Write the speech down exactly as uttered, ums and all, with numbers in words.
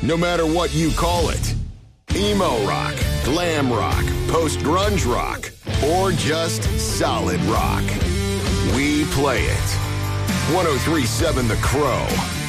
No matter what you call it. Emo rock, glam rock, post-grunge rock, or just solid rock. We play it. one oh three point seven The Crow.